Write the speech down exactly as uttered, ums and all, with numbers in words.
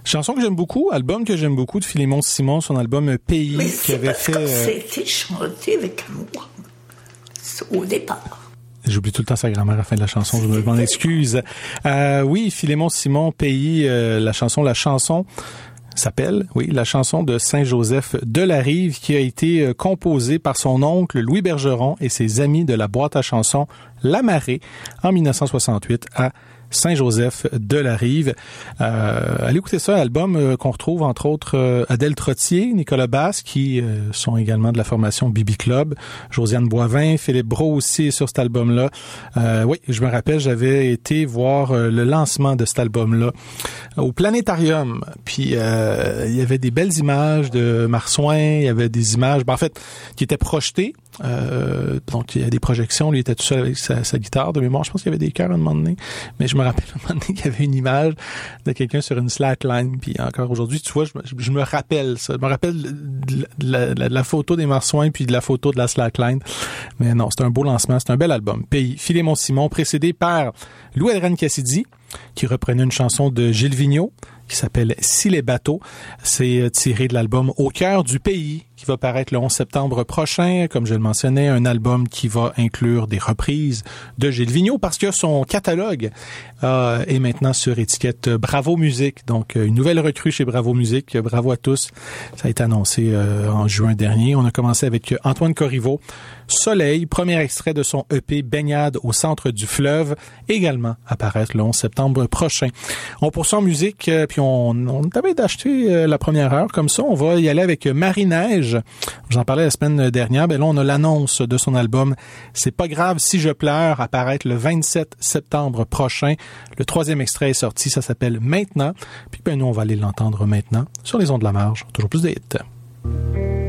Chanson que j'aime beaucoup, album que j'aime beaucoup de Philémon Simon, son album Pays, mais qui avait fait... Mais c'est c'était chanté avec amour, au départ. J'oublie tout le temps sa grammaire à la fin de la chanson, je m'en excuse. Euh, oui, Philémon Simon, Pays, euh, la chanson, la chanson s'appelle, oui, la chanson de Saint-Joseph de la Rive, qui a été composée par son oncle Louis Bergeron et ses amis de la boîte à chansons La Marée en dix-neuf cent soixante-huit à Saint-Joseph de la Rive. Euh, allez écouter ça, album euh, qu'on retrouve entre autres euh, Adèle Trottier, Nicolas Basse, qui euh, sont également de la formation Bibi Club, Josiane Boivin, Philippe Brault aussi sur cet album-là. Euh, oui, je me rappelle, j'avais été voir euh, le lancement de cet album-là au Planétarium. Puis euh, il y avait des belles images de Marsouin, il y avait des images, ben, en fait, qui étaient projetées. Euh, donc il y a des projections, lui il était tout seul avec sa, sa guitare de mémoire, je pense qu'il y avait des chœurs à un moment donné, mais je me rappelle à un moment donné qu'il y avait une image de quelqu'un sur une slackline, puis encore aujourd'hui, tu vois, je, je me rappelle ça, je me rappelle de la, de la, de la photo des Marsouins puis de la photo de la slackline, mais non, c'est un beau lancement, c'est un bel album. Pays, Philémon Simon, précédé par Louis-Adrien Cassidy, qui reprenait une chanson de Gilles Vigneault, qui s'appelle « Si les bateaux ». C'est tiré de l'album « Au cœur du pays », qui va paraître le onze septembre prochain. Comme je le mentionnais, un album qui va inclure des reprises de Gilles Vigneault, parce que son catalogue euh, est maintenant sur étiquette Bravo Musique. Donc, une nouvelle recrue chez Bravo Musique. Bravo à tous. Ça a été annoncé euh, en juin dernier. On a commencé avec Antoine Corriveau. Soleil, premier extrait de son E P Baignade au centre du fleuve, également apparaître le onze septembre prochain. On poursuit en musique, euh, puis on, on avait d'acheter euh, la première heure comme ça. On va y aller avec Marie-Neige. J'en parlais la semaine dernière. Ben là, on a l'annonce de son album C'est pas grave si je pleure, apparaître le vingt-sept septembre prochain. Le troisième extrait est sorti, ça s'appelle Maintenant. Puis ben nous, on va aller l'entendre maintenant sur les ondes de la marge. Toujours plus de hits.